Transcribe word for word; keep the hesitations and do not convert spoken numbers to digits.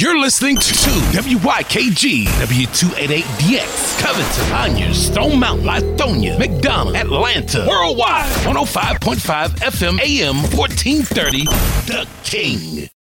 You're listening to W Y K G, W two eighty-eight D X, Covington, Conyers, Stone Mountain, Lithonia, McDonough, Atlanta, Worldwide, one oh five point five F M, A M, fourteen thirty, The King.